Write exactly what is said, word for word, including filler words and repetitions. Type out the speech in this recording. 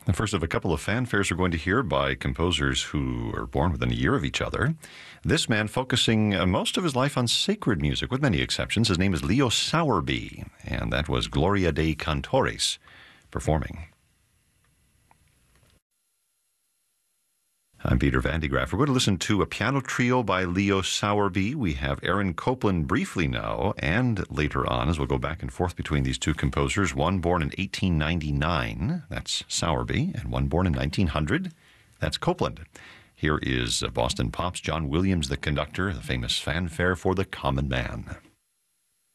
The first of a couple of fanfares we're going to hear by composers who are born within a year of each other. This man focusing uh, most of his life on sacred music, with many exceptions. His name is Leo Sowerby, and that was Gloria Dei Cantores performing. I'm Peter Van de Graaff. We're going to listen to a piano trio by Leo Sowerby. We have Aaron Copland briefly now, and later on, as we'll go back and forth between these two composers, one born in eighteen ninety-nine, that's Sowerby, and one born in nineteen hundred, that's Copland. Here is Boston Pop's John Williams, the conductor, the famous fanfare for the Common Man.